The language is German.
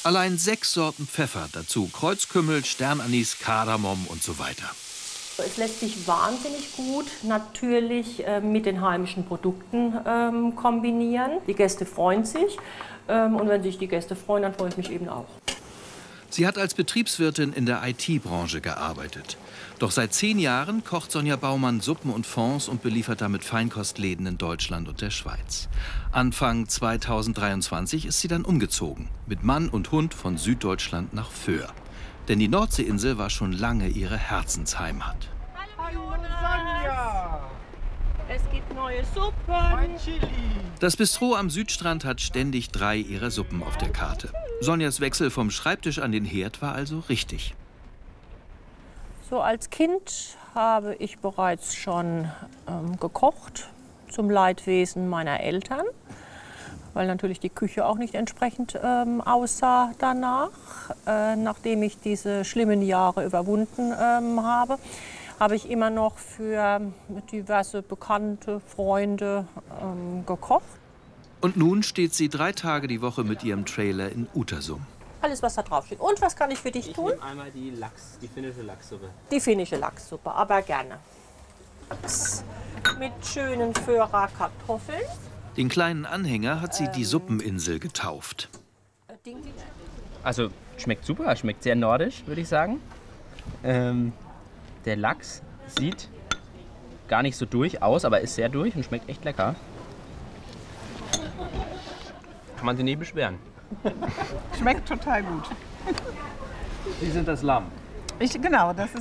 Allein 6 Sorten Pfeffer, dazu Kreuzkümmel, Sternanis, Kardamom und so weiter. Es lässt sich wahnsinnig gut natürlich mit den heimischen Produkten kombinieren. Die Gäste freuen sich und wenn sich die Gäste freuen, dann freue ich mich eben auch. Sie hat als Betriebswirtin in der IT-Branche gearbeitet. Doch seit 10 Jahren kocht Sonja Baumann Suppen und Fonds und beliefert damit Feinkostläden in Deutschland und der Schweiz. Anfang 2023 ist sie dann umgezogen, mit Mann und Hund von Süddeutschland nach Föhr. Denn die Nordseeinsel war schon lange ihre Herzensheimat. Hallo Sonja! Es gibt neue Suppen. Das Bistro am Südstrand hat ständig 3 ihrer Suppen auf der Karte. Sonjas Wechsel vom Schreibtisch an den Herd war also richtig. So als Kind habe ich bereits schon gekocht, zum Leidwesen meiner Eltern, weil natürlich die Küche auch nicht entsprechend aussah danach. Nachdem ich diese schlimmen Jahre überwunden habe, habe ich immer noch für diverse Bekannte, Freunde gekocht. Und nun steht sie 3 Tage die Woche mit ihrem Trailer in Utersum. Alles, was da drauf steht. Und was kann ich für dich tun? Ich nehme einmal die finnische Lachssuppe. Die finnische Lachssuppe, aber gerne. Mit schönen Föhrer Kartoffeln. Den kleinen Anhänger hat sie die Suppeninsel getauft. Also schmeckt super, schmeckt sehr nordisch, würde ich sagen. Der Lachs sieht gar nicht so durch aus, aber ist sehr durch und schmeckt echt lecker. Kann man sich nicht beschweren. Schmeckt total gut. Sie sind das Lamm. Genau, das ist